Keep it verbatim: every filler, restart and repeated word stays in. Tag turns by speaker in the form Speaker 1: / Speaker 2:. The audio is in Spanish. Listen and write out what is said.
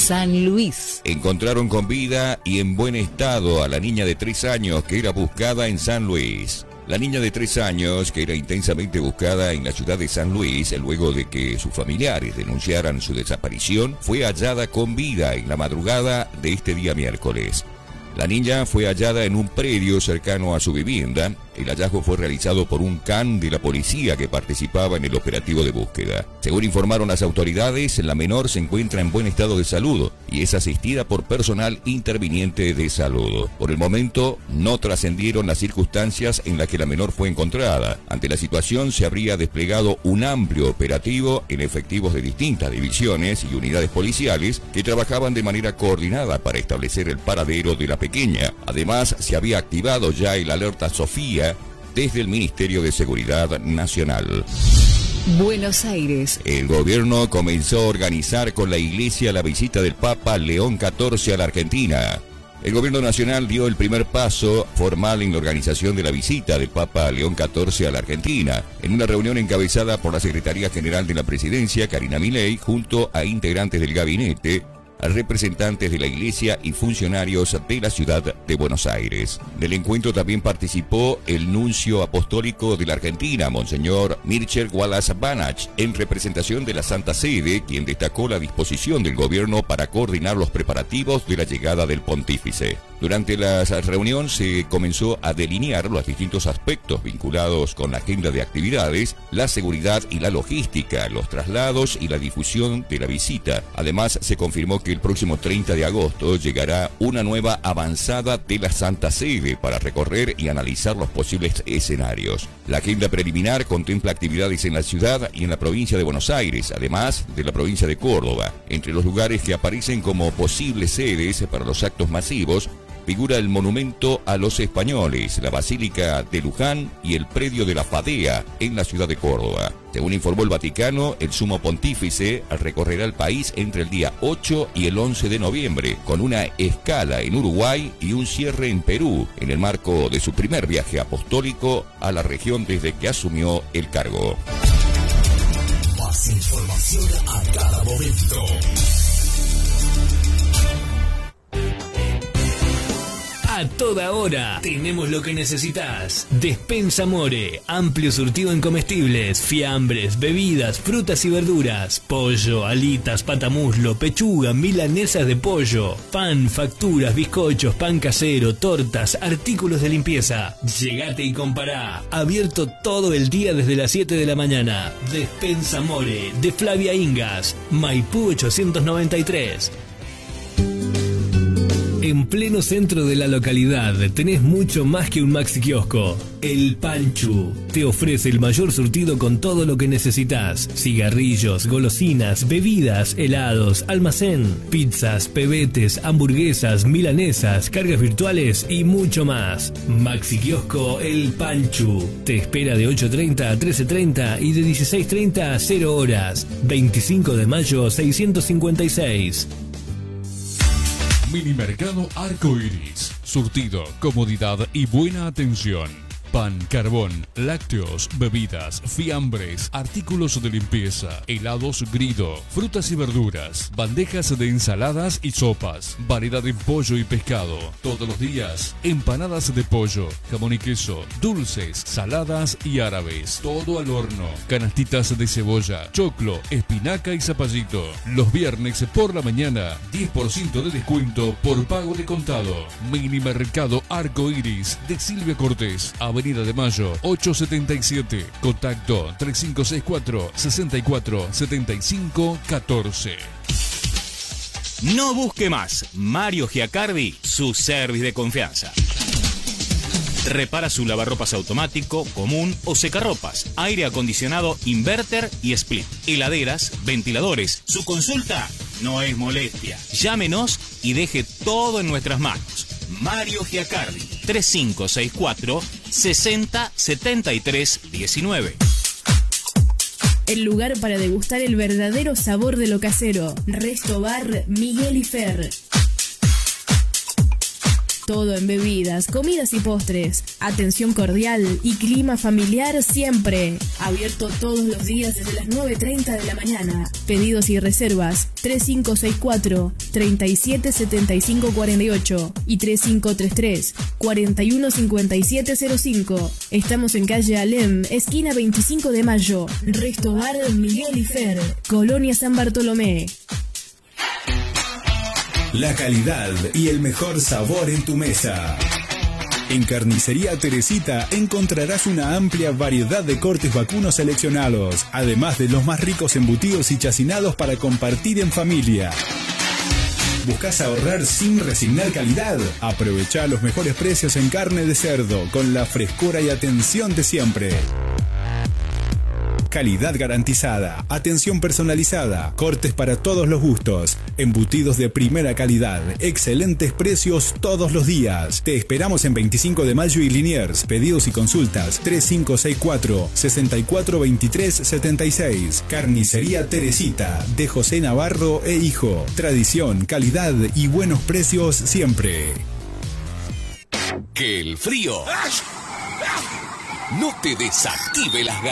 Speaker 1: San Luis.
Speaker 2: Encontraron con vida y en buen estado a la niña de tres años que era buscada en San Luis. La niña de tres años, que era intensamente buscada en la ciudad de San Luis, luego de que sus familiares denunciaran su desaparición, fue hallada con vida en la madrugada de este día miércoles. La niña fue hallada en un predio cercano a su vivienda. El hallazgo fue realizado por un can de la policía que participaba en el operativo de búsqueda. Según informaron las autoridades, la menor se encuentra en buen estado de salud y es asistida por personal interviniente de salud. Por el momento, no trascendieron las circunstancias en las que la menor fue encontrada. Ante la situación, se habría desplegado un amplio operativo en efectivos de distintas divisiones y unidades policiales que trabajaban de manera coordinada para establecer el paradero de la pequeña. Además, se había activado ya el alerta Sofía desde el Ministerio de Seguridad Nacional.
Speaker 1: Buenos Aires.
Speaker 2: El gobierno comenzó a organizar con la Iglesia la visita del Papa León catorce a la Argentina. El gobierno nacional dio el primer paso formal en la organización de la visita del Papa León catorce a la Argentina, en una reunión encabezada por la Secretaría General de la Presidencia, Karina Milei, junto a integrantes del gabinete, a representantes de la Iglesia y funcionarios de la ciudad de Buenos Aires. Del encuentro también participó el nuncio apostólico de la Argentina, Monseñor Mircea Wallace Banach, en representación de la Santa Sede, quien destacó la disposición del gobierno para coordinar los preparativos de la llegada del pontífice. Durante la reunión se comenzó a delinear los distintos aspectos vinculados con la agenda de actividades, la seguridad y la logística, los traslados y la difusión de la visita. Además, se confirmó que el próximo treinta de agosto llegará una nueva avanzada de la Santa Sede para recorrer y analizar los posibles escenarios. La agenda preliminar contempla actividades en la ciudad y en la provincia de Buenos Aires, además de la provincia de Córdoba. Entre los lugares que aparecen como posibles sedes para los actos masivos figura el monumento a los españoles, la Basílica de Luján y el predio de la Fadea en la ciudad de Córdoba. Según informó el Vaticano, el sumo pontífice recorrerá el país entre el día ocho y el once de noviembre, con una escala en Uruguay y un cierre en Perú, en el marco de su primer viaje apostólico a la región desde que asumió el cargo.
Speaker 3: Más información a cada momento.
Speaker 4: A toda hora tenemos lo que necesitas. Despensa More, amplio surtido en comestibles, fiambres, bebidas, frutas y verduras, pollo, alitas, patamuslo, pechuga, milanesas de pollo, pan, facturas, bizcochos, pan casero, tortas, artículos de limpieza. Llegate y compará. Abierto todo el día desde las siete de la mañana. Despensa More, de Flavia Ingas, Maipú ochocientos noventa y tres. En pleno centro de la localidad tenés mucho más que un maxi kiosco. El Panchu te ofrece el mayor surtido con todo lo que necesitas: cigarrillos, golosinas, bebidas, helados, almacén, pizzas, pebetes, hamburguesas, milanesas, cargas virtuales y mucho más. Maxi kiosco El Panchu te espera de ocho treinta a trece treinta y de dieciséis treinta a cero horas. veinticinco de mayo seiscientos cincuenta y seis.
Speaker 5: Minimercado Arco Iris. Surtido, comodidad y buena atención. Pan, carbón, lácteos, bebidas, fiambres, artículos de limpieza, helados Grido, frutas y verduras, bandejas de ensaladas y sopas, variedad de pollo y pescado. Todos los días, empanadas de pollo, jamón y queso, dulces, saladas y árabes. Todo al horno. Canastitas de cebolla, choclo, espinaca y zapallito. Los viernes por la mañana, diez por ciento de descuento por pago de contado. Minimercado Arco Iris de Silvia Cortés, Avenida de Mayo ochocientos setenta y siete. Contacto tres cinco seis cuatro, seis cuatro siete cinco uno cuatro.
Speaker 6: No busque más. Mario Giacardi, su service de confianza. Repara su lavarropas automático, común o secarropas, aire acondicionado, inverter y split, heladeras, ventiladores. Su consulta no es molestia. Llámenos y deje todo en nuestras manos. Mario Giacardi, tres cinco seis cuatro, sesenta setenta y tres diecinueve.
Speaker 7: El lugar para degustar el verdadero sabor de lo casero. Resto Bar Miguel y Fer. Todo en bebidas, comidas y postres. Atención cordial y clima familiar siempre. Abierto todos los días desde las nueve y treinta de la mañana. Pedidos y reservas tres cinco seis cuatro, tres siete siete cinco cuatro ocho y tres cinco tres tres, cuatro uno cinco siete cero cinco. Estamos en calle Alem, esquina veinticinco de mayo. Resto Bar Miguel y Fer, Colonia San Bartolomé.
Speaker 8: La calidad y el mejor sabor en tu mesa. En Carnicería Teresita encontrarás una amplia variedad de cortes vacunos seleccionados, además de los más ricos embutidos y chacinados para compartir en familia. ¿Buscas ahorrar sin resignar calidad? Aprovecha los mejores precios en carne de cerdo con la frescura y atención de siempre. Calidad garantizada, atención personalizada, cortes para todos los gustos, embutidos de primera calidad, excelentes precios todos los días. Te esperamos en veinticinco de mayo y Liniers. Pedidos y consultas tres cinco seis cuatro, seis cuatro dos tres siete seis. Carnicería Teresita, de José Navarro e Hijo. Tradición, calidad y buenos precios siempre.
Speaker 3: Que el frío no te desactive las ganas.